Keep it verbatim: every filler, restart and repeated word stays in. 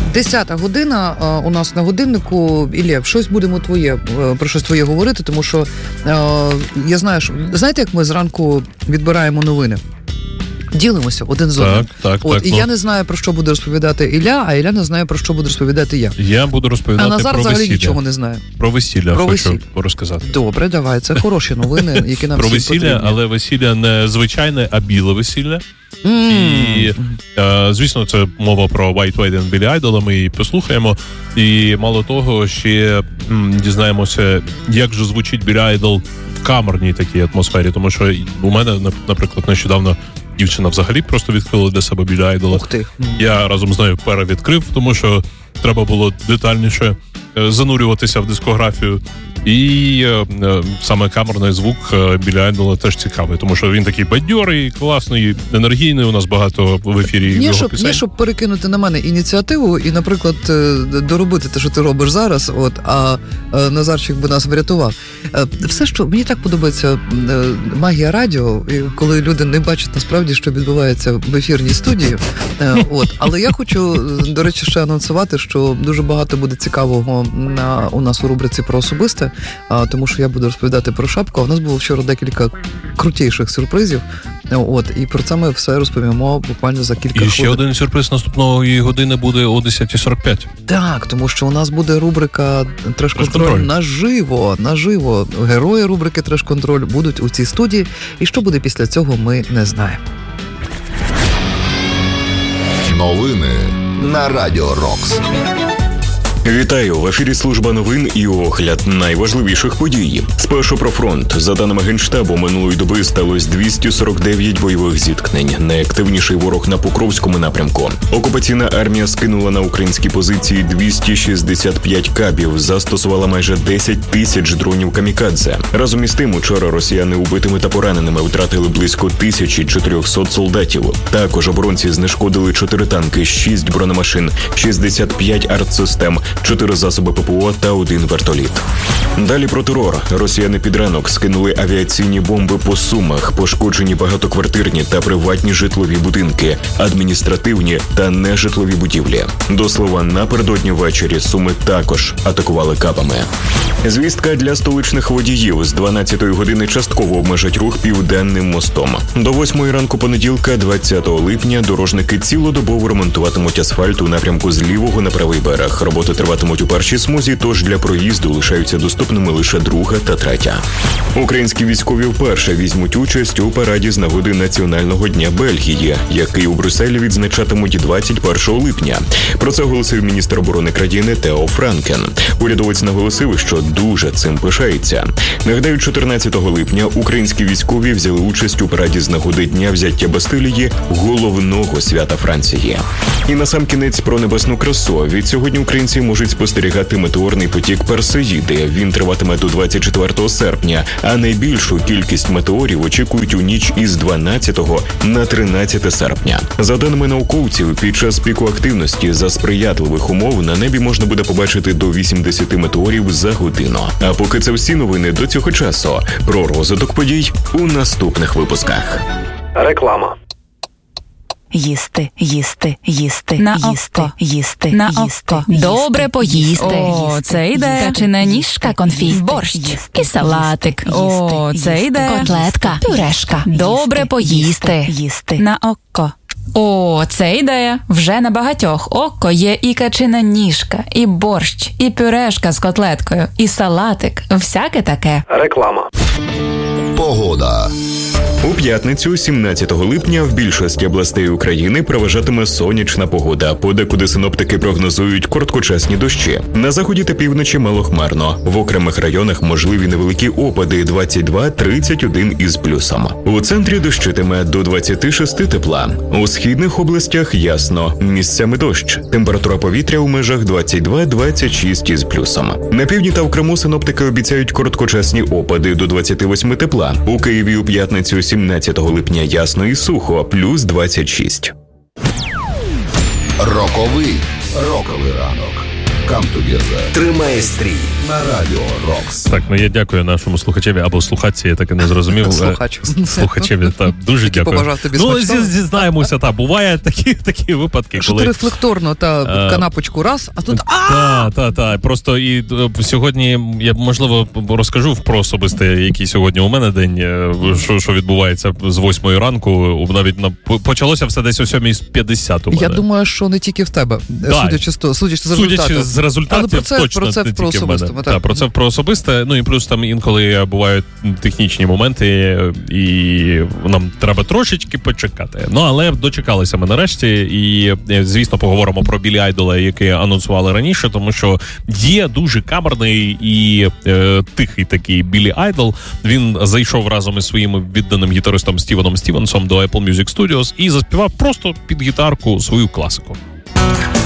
Десята година а, у нас на годиннику. Ілля, щось будемо твоє, про щось твоє говорити, тому що а, я знаю, що, знаєте, як ми зранку відбираємо новини? Ділимося один з одним. Так, так, От, так. І ну. я не знаю, про що буде розповідати Ілля, а Ілля не знає, про що буде розповідати я. Я буду розповідати а Назар про взагалі весілля. нічого не знає. Про весілля про хочу весілля. розказати. Добре, давай. Це хороші новини, які нам про всім весілля, потрібні. але весілля не звичайне, а біле весілля. Mm. І, е, звісно, це мова про White Wedding Біллі Айдола, ми її послухаємо. І мало того, ще м, дізнаємося, як же звучить Біллі Айдол в камерній такій атмосфері. Тому що у мене, наприклад, нещодавно дівчина взагалі просто відкрила для себе Біллі Айдола. Ух ти. Я разом з нею перевідкрив, тому що треба було детальніше занурюватися в дискографію. І е, е, саме камерний звук е, Біллі Айдола теж цікавий, тому що він такий бадьорий, класний, енергійний, у нас багато в ефірі Ні, його щоб, пісень. ні, щоб перекинути на мене ініціативу і, наприклад, доробити те, що ти робиш зараз, от, а Назарчик би нас врятував. Все, що мені так подобається магія радіо, коли люди не бачать насправді, що відбувається в ефірній студії. От, але я хочу, до речі, ще анонсувати, що дуже багато буде цікавого на, у нас у рубриці про особисте, тому що я буду розповідати про шапку. А в нас було вчора декілька крутіших сюрпризів. От, і про це ми все розповімо буквально за кілька хвилин. І ще один сюрприз наступної години буде о десята сорок п'ять. Так, тому що у нас буде рубрика «Треш-контроль» наживо, наживо. Герої рубрики «Треш-контроль» будуть у цій студії. І що буде після цього, ми не знаємо. Новини на Радіо Рокс. Вітаю! В ефірі служба новин і огляд найважливіших подій. Спершу про фронт. За даними Генштабу, минулої доби сталося двісті сорок дев'ять бойових зіткнень. Найактивніший ворог на Покровському напрямку. Окупаційна армія скинула на українські позиції двісті шістдесят п'ять кабів, застосувала майже десять тисяч дронів камікадзе. Разом із тим, учора росіяни убитими та пораненими втратили близько тисячі чотирьохсот солдатів. Також оборонці знешкодили чотири танки, шість бронемашин, шістдесят п'ять артсистем, чотири засоби ППО та один вертоліт. Далі про терор. Росіяни під ранок скинули авіаційні бомби по Сумах, пошкоджені багатоквартирні та приватні житлові будинки, адміністративні та нежитлові будівлі. До слова, напередодні ввечері Суми також атакували кабами. Звістка для столичних водіїв. З дванадцятої години частково обмежать рух Південним мостом. До восьмої ранку понеділка, двадцятого липня, дорожники цілодобово ремонтуватимуть асфальт у напрямку з лівого на правий берег. Роботи триватимуть у першій смузі, тож для проїзду лишаються доступними лише друга та третя. Українські військові вперше візьмуть участь у параді з нагоди Національного дня Бельгії, який у Брюсселі відзначатимуть двадцять першого липня. Про це оголосив міністр оборони країни Тео Франкен. Урядовець наголосив, що дуже цим пишається. Нагадаю, чотирнадцятого липня українські військові взяли участь у параді з нагоди Дня взяття Бастилії, головного свята Франції. І насамкінець про небесну красу. Від сьогодні українці можуть спостерігати метеорний потік Персеїди. Він триватиме до двадцять четвертого серпня, а найбільшу кількість метеорів очікують у ніч із дванадцятого на тринадцяте серпня. За даними науковців, під час піку активності за сприятливих умов на небі можна буде побачити до вісімдесят метеорів за годину. А поки це всі новини до цього часу. Про розвиток подій у наступних випусках. Реклама. Їсти, їсти, їсти, на їсти, око, їсти, на їсти, око. їсти, Добре поїсти. О, Їсти, це йде. їсти. Качина ніжка, конфі, Борщ. їсти, І салатик. їсти, О, їсти, це йде. Котлетка, пюрешка. Добре Їсти, поїсти. їсти. На око. О, це ідея. Вже на багатьох око є і качина ніжка, і борщ, і пюрешка з котлеткою, і салатик. Всяке таке. Реклама. Погода. У п'ятницю, сімнадцятого липня, в більшості областей України переважатиме сонячна погода. Подекуди синоптики прогнозують короткочасні дощі. На заході та півночі малохмарно. В окремих районах можливі невеликі опади двадцять два - тридцять один із плюсом. У центрі дощитиме до двадцяти шести тепла. У східних областях ясно. Місцями дощ. Температура повітря у межах двадцять два - двадцять шість із плюсом. На півдні та в Криму синоптики обіцяють короткочасні опади до двадцяти восьми тепла. У Києві у п'ятницю сімнадцятого липня ясно і сухо, плюс двадцять шість. Роковий. Роковий ранок. Come together. Тримає стрій. на Радіо Рокс. Так, ну я дякую нашому слухачеві або слухачці, я так і не зрозумів. Слухач. Слухачеві, так, дуже Який дякую. побажав тобі Ну, смачного. зі- зізнаємося, так, бувають такі, такі випадки, Що коли... ти рефлекторно та Е, канапочку раз, а тут а! Так, так, так. Просто і е, сьогодні я, можливо, розкажу про особисте, який сьогодні у мене день, е, що, що відбувається з восьмої ранку. Навіть на, почалося все десь о сьомій п'ятдесят у мене. Я думаю, що не тільки в тебе, Да. судячи з того, судячи з Судячи результатів. з результатів, Але про це, точно про це не про тільки в особистому. мене. Так. Так, про це про особисте. Ну і плюс там інколи бувають технічні моменти, і нам треба трошечки почекати. Ну але дочекалися ми нарешті. І звісно, поговоримо про Білі Айдола, який анонсували раніше, тому що є дуже камерний і е, тихий такий Білі Айдол. Він зайшов разом із своїм відданим гітаристом Стівеном Стівенсом до Apple Music Studios і заспівав просто під гітарку свою класику.